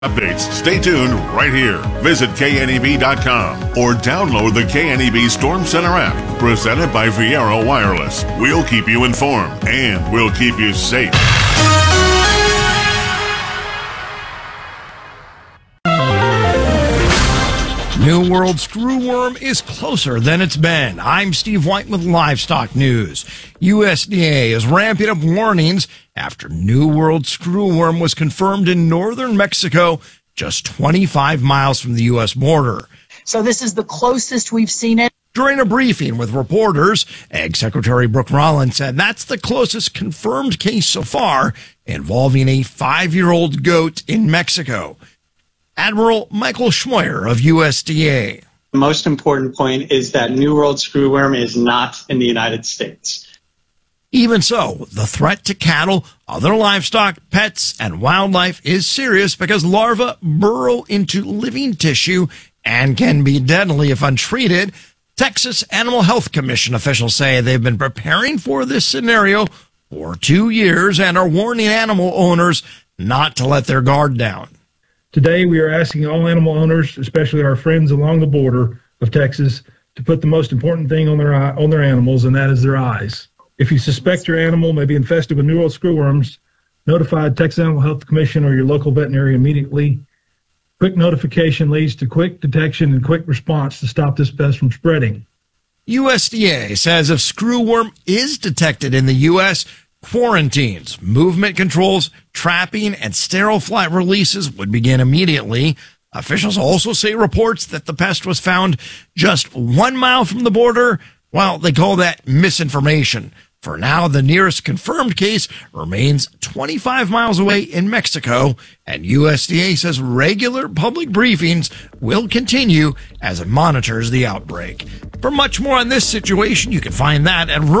Updates. Stay tuned right here. Visit kneb.com or download the KNEB Storm Center app, presented by Viera Wireless. We'll keep you informed and we'll keep you safe. New World screwworm is closer than it's been. I'm Steve White with Livestock News. USDA is ramping up warnings after New World screwworm was confirmed in northern Mexico, just 25 miles from the U.S. border. So this is the closest we've seen it. During a briefing with reporters, Ag Secretary Brooke Rollins said that's the closest confirmed case so far involving a 5-year-old goat in Mexico. Admiral Michael Schmoyer of USDA. The most important point is that New World screwworm is not in the United States. Even so, the threat to cattle, other livestock, pets, and wildlife is serious because larvae burrow into living tissue and can be deadly if untreated. Texas Animal Health Commission officials say they've been preparing for this scenario for 2 years and are warning animal owners not to let their guard down. Today, we are asking all animal owners, especially our friends along the border of Texas, to put the most important thing on their animals, and that is their eyes. If you suspect your animal may be infested with New World screwworms, notify Texas Animal Health Commission or your local veterinarian immediately. Quick notification leads to quick detection and quick response to stop this pest from spreading. USDA says if screwworm is detected in the U.S., quarantines, movement controls, trapping, and sterile flight releases would begin immediately. Officials also say reports that the pest was found just 1 mile from the border. Well, they call that misinformation. For now, the nearest confirmed case remains 25 miles away in Mexico, and USDA says regular public briefings will continue as it monitors the outbreak. For much more on this situation, you can find that at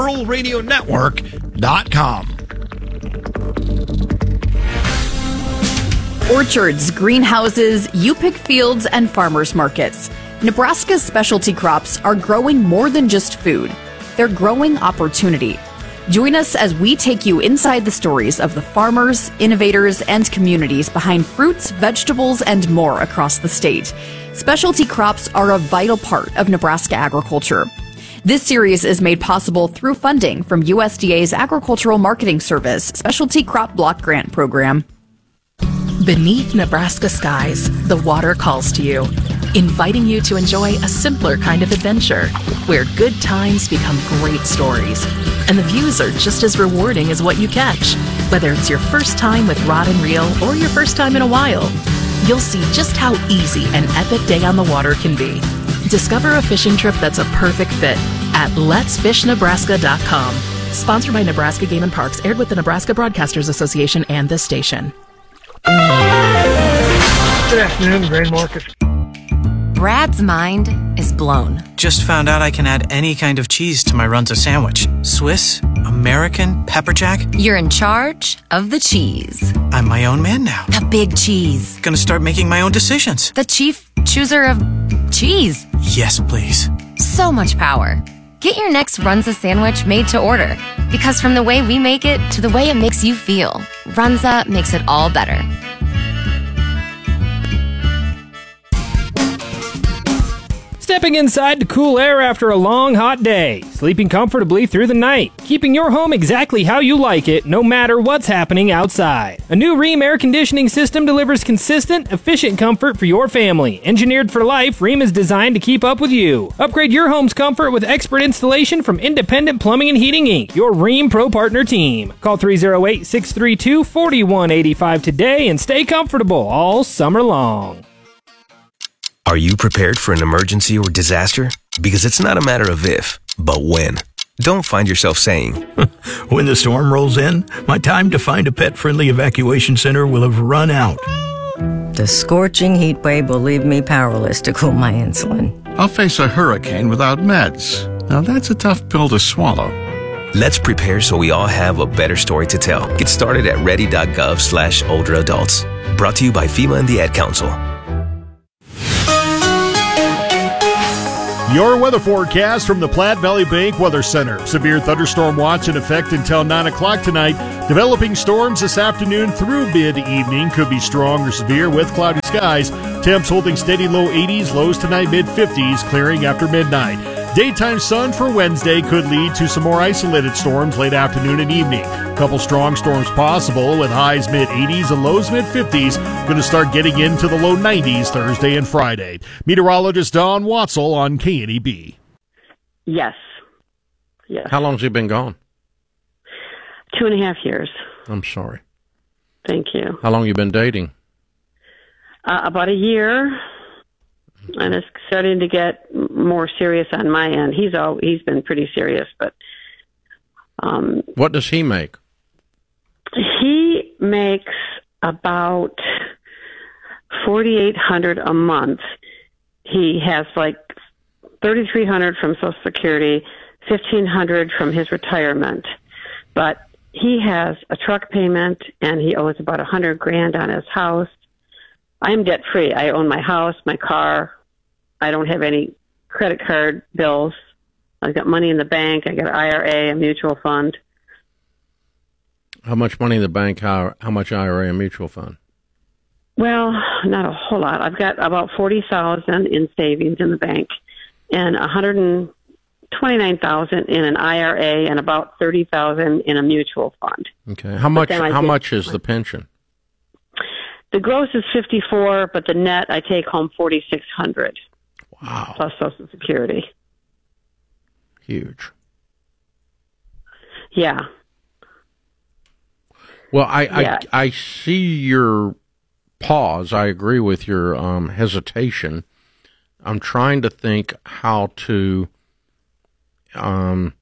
ruralradionetwork.com. Orchards, greenhouses, you-pick fields, and farmers markets. Nebraska's specialty crops are growing more than just food. They're growing opportunity. Join us as we take you inside the stories of the farmers, innovators, and communities behind fruits, vegetables, and more across the state. Specialty crops are a vital part of Nebraska agriculture. This series is made possible through funding from USDA's Agricultural Marketing Service Specialty Crop Block Grant Program. Beneath Nebraska skies, the water calls to you, inviting you to enjoy a simpler kind of adventure, where good times become great stories, and the views are just as rewarding as what you catch. Whether it's your first time with rod and reel or your first time in a while, you'll see just how easy an epic day on the water can be. Discover a fishing trip that's a perfect fit at letsfishnebraska.com. Sponsored by Nebraska Game and Parks, aired with the Nebraska Broadcasters Association and this station. Good afternoon, Grain Market. Brad's mind is blown. Just found out I can add any kind of cheese to my Runza sandwich. Swiss, American, pepper jack. You're in charge of the cheese. I'm my own man now. The big cheese. Gonna start making my own decisions. The chief chooser of cheese. Yes, please. So much power. Get your next Runza sandwich made to order. Because from the way we make it to the way it makes you feel, Runza makes it all better. Stepping inside to cool air after a long, hot day. Sleeping comfortably through the night. Keeping your home exactly how you like it, no matter what's happening outside. A new Rheem air conditioning system delivers consistent, efficient comfort for your family. Engineered for life, Rheem is designed to keep up with you. Upgrade your home's comfort with expert installation from Independent Plumbing and Heating Inc., your Rheem Pro Partner team. Call 308-632-4185 today and stay comfortable all summer long. Are you prepared for an emergency or disaster? Because it's not a matter of if, but when. Don't find yourself saying, when the storm rolls in, my time to find a pet-friendly evacuation center will have run out. The scorching heat wave will leave me powerless to cool my insulin. I'll face a hurricane without meds. Now that's a tough pill to swallow. Let's prepare so we all have a better story to tell. Get started at ready.gov/older adults. Brought to you by FEMA and the Ad Council. Your weather forecast from the Platte Valley Bank Weather Center. Severe thunderstorm watch in effect until 9 o'clock tonight. Developing storms this afternoon through mid-evening could be strong or severe with cloudy skies. Temps holding steady low 80s, lows tonight mid-50s, clearing after midnight. Daytime sun for Wednesday could lead to some more isolated storms late afternoon and evening. A couple strong storms possible with highs mid-80s and lows mid-50s. Going to start getting into the low 90s Thursday and Friday. Meteorologist Don Watzel on KNEB. Yes. How long's he been gone? 2.5 years. I'm sorry. Thank you. How long you been dating? About a year, and it's starting to get more serious on my end. He's been pretty serious, but what does he make? He makes about $4,800 a month. He has like $3,300 from Social Security, $1,500 from his retirement, but he has a truck payment, and he owes about $100,000 on his house. I'm debt free. I own my house, my car. I don't have any credit card bills. I've got money in the bank. I got an IRA, a mutual fund. How much money in the bank? How much IRA and mutual fund? Well, not a whole lot. I've got about $40,000 in savings in the bank, and $129,000 in an IRA, and about $30,000 in a mutual fund. Okay. How much is the pension? The gross is $54,000, but the net I take home $4,600. Wow. Plus Social Security. Huge. Yeah. Well, I see your pause. I agree with your hesitation. I'm trying to think how to. 100%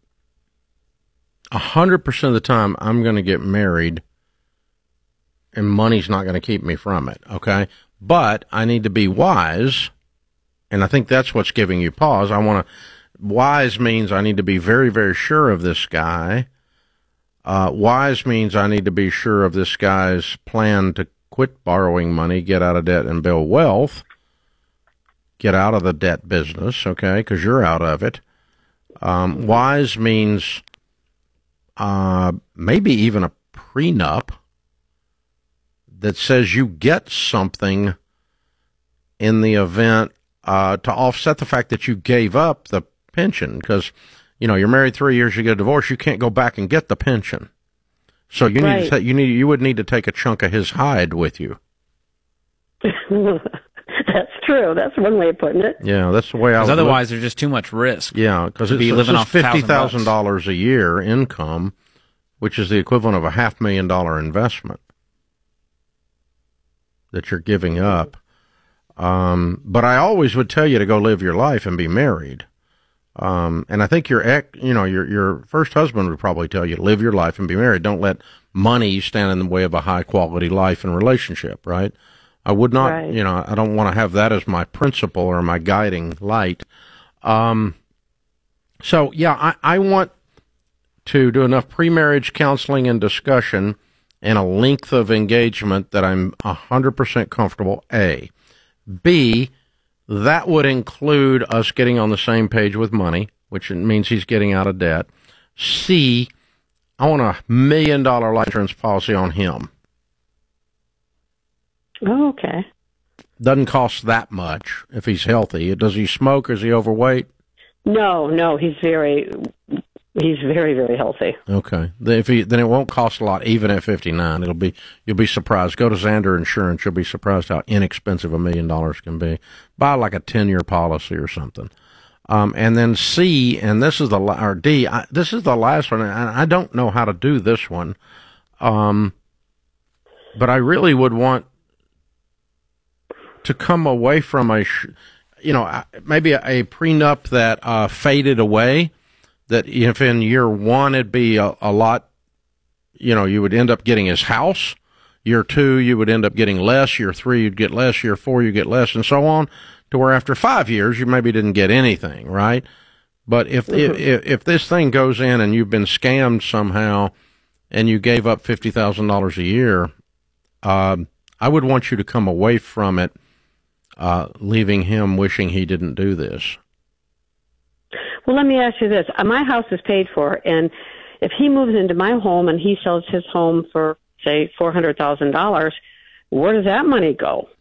of the time, I'm going to get married, and money's not going to keep me from it. Okay, but I need to be wise, and I think that's what's giving you pause. Wise means I need to be very, very sure of this guy. Wise means I need to be sure of this guy's plan to quit borrowing money, get out of debt, and build wealth. Get out of the debt business, okay, because you're out of it. Wise means maybe even a prenup that says you get something in the event to offset the fact that you gave up the pension, because you're married 3 years, you get a divorce, you can't go back and get the pension. So you need to you would need to take a chunk of his hide with you. That's true. That's one way of putting it. Yeah, that's the way I would. Otherwise, there's just too much risk. Yeah, because it's living off $50,000 a year income, which is the equivalent of a $500,000 investment that you're giving up. But I always would tell you to go live your life and be married. And I think your first husband would probably tell you to live your life and be married. Don't let money stand in the way of a high quality life and relationship, right? I would not, I don't want to have that as my principle or my guiding light. I want to do enough pre-marriage counseling and discussion and a length of engagement that I'm 100% comfortable, A. B, that would include us getting on the same page with money, which means he's getting out of debt. C, I want $1 million life insurance policy on him. Oh, okay. Doesn't cost that much if he's healthy. Does he smoke? Is he overweight? No, he's very, very healthy. Okay. Then it won't cost a lot, even at 59. You'll be surprised. Go to Zander Insurance. You'll be surprised how inexpensive $1 million can be. Buy like a 10-year policy or something. And then C, and this is D. This is the last one, and I don't know how to do this one. But I really would want to come away from maybe a prenup that faded away, that if in year one it'd be a lot, you would end up getting his house. Year two, you would end up getting less. Year three, you'd get less. Year four, you get less, and so on, to where after 5 years, you maybe didn't get anything, right? But if this thing goes in and you've been scammed somehow and you gave up $50,000 a year, I would want you to come away from it leaving him wishing he didn't do this. Well, let me ask you this. My house is paid for, and if he moves into my home and he sells his home for, say, $400,000, where does that money go?